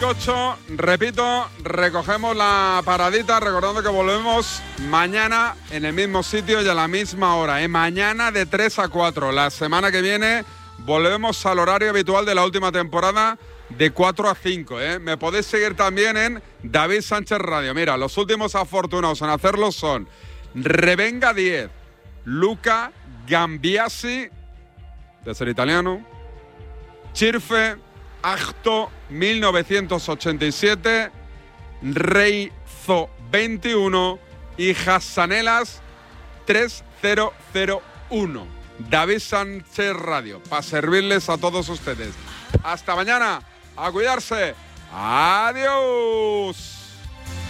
8, repito, recogemos la paradita, recordando que volvemos mañana en el mismo sitio y a la misma hora, mañana de 3 a 4. La semana que viene volvemos al horario habitual de la última temporada de 4 a 5. Me podéis seguir también en David Sánchez Radio. Mira, los últimos afortunados en hacerlo son Revenga 10, Luca Gambiasi, de ser italiano, Chirfe Acto 1987, Reizo 21 y Hassanelas 3001. David Sánchez Radio, para servirles a todos ustedes. Hasta mañana, a cuidarse. Adiós.